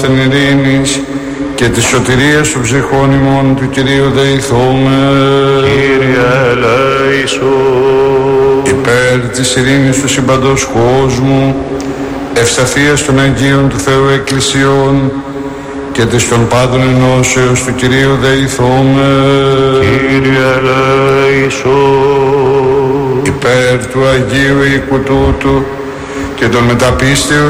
την ειρήνης και τη σωτηρίας των ψυχών ημών του Κυρίου δεηθούμε. Κύριε ελέησον. Υπέρ της ειρήνης του συμπαντός κόσμου, ευσταθίας των Αγίων του Θεού Εκκλησιών και της των πάντων ενώσεως του Κυρίου δεηθούμε. Κύριε ελέησον. Υπέρ του Αγίου οίκου τούτου και των μεταπίστεως